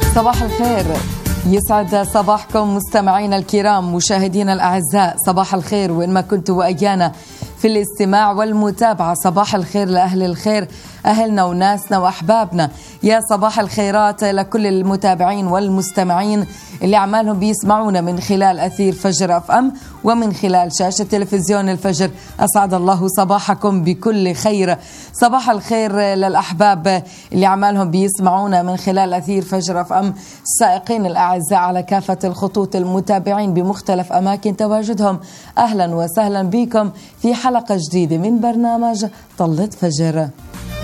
صباح الخير، يسعد صباحكم مستمعينا الكرام، مشاهدينا الأعزاء. صباح الخير وين ما كنتوا وأيانا في الاستماع والمتابعة. صباح الخير لأهل الخير، أهلنا وناسنا وأحبابنا. يا صباح الخيرات لكل المتابعين والمستمعين اللي عمالهم بيسمعونا من خلال أثير فجر أف أم ومن خلال شاشة تلفزيون الفجر. أسعد الله صباحكم بكل خير. صباح الخير للأحباب اللي عمالهم بيسمعونا من خلال أثير فجر أف أم، السائقين الأعزاء على كافة الخطوط، المتابعين بمختلف أماكن تواجدهم. أهلا وسهلا بكم في حلقة جديدة من برنامج طلة فجر.